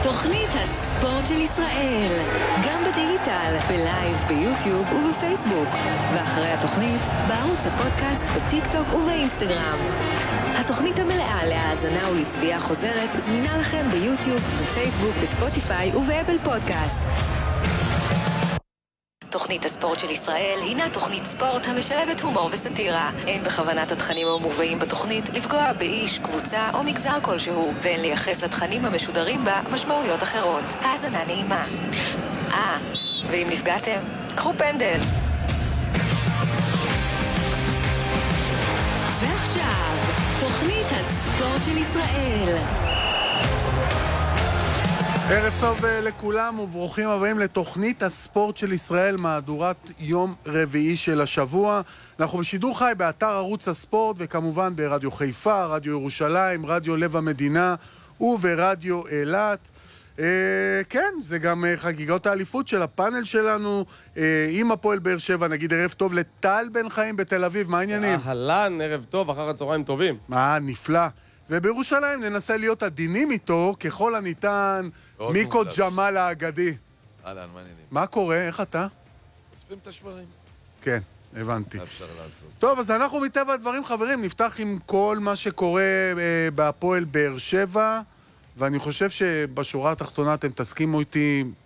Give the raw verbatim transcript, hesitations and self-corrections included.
תוכנית הספורט של ישראל, גם בדיגיטל, בלייב, ביוטיוב ובפייסבוק, ואחרי התוכנית בערוץ הפודקאסט, בטיק טוק ובאינסטגרם. התוכנית המלאה להאזנה ולצביעה חוזרת זמינה לכם ביוטיוב, בפייסבוק, בספוטיפיי ובאפל פודקאסט. תוכנית הספורט של ישראל הינה תוכנית ספורט המשלבת הומור וסטירה. אין בכוונת התכנים המובאים בתוכנית לפגוע באיש, קבוצה או מגזר כלשהו, ואין לייחס לתכנים המשודרים בה משמעויות אחרות. האזנה נעימה. אה, ואם נפגעתם, קחו פנדל. ועכשיו, תוכנית הספורט של ישראל. ערב טוב לכולם וברוכים הבאים לתוכנית הספורט של ישראל, מהדורת יום רביעי של השבוע. אנחנו בשידור חי באתר ערוץ הספורט וכמובן ברדיו חיפה, רדיו ירושלים, רדיו לב המדינה וברדיו אילת. אה, כן, זה גם חגיגות האליפות של הפאנל שלנו אה, עם הפועל באר שבע. נגיד ערב טוב לטל בן חיים בתל אביב, מה העניינים? אהלן, ערב טוב, אחר הצהריים טובים. מה, נפלא. ובירושלים ננסה להיות עדינים איתו ככל הניתן. מיקו ג'מאל האגדי. אהלן, מה העניינים? מה קורה? איך אתה? אוספים את השברים. כן, הבנתי. אפשר לעשות. טוב, אז אנחנו מטבע הדברים, חברים, נפתח עם כל מה שקורה אה, בהפועל באר שבע, ואני חושב שבשורה התחתונה אתם תסכימו איתי,